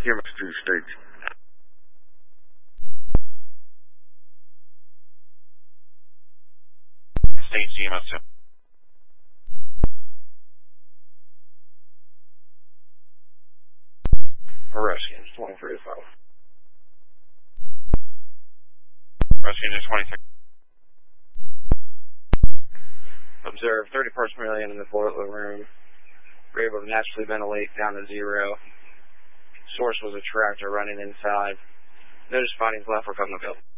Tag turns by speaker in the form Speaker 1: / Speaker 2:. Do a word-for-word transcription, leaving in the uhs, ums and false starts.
Speaker 1: C M S two, state.
Speaker 2: State C M S two.
Speaker 1: Arrest twenty-three to five.
Speaker 2: Rescue engine twenty-six.
Speaker 1: Observe thirty parts per million in the boiler room. We're able to naturally ventilate down to zero. Source was a tractor running inside. Notice findings left for coming to field.